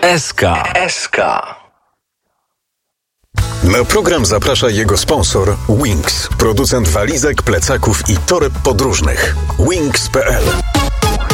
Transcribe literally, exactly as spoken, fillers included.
S K. S K. Na program zaprasza jego sponsor Wings, producent walizek, plecaków i toreb podróżnych. Wings kropka p l